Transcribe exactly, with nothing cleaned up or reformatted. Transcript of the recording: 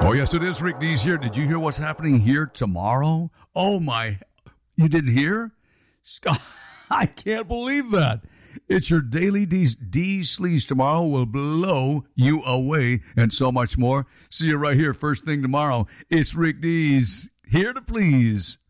Oh, yes, it is Rick Dees here. Did you hear what's happening here tomorrow? Oh, my. You didn't hear? I can't believe that. It's your daily D's. D's Sleaze tomorrow will blow you away and so much more. See you right here first thing tomorrow. It's Rick Dees, here to please.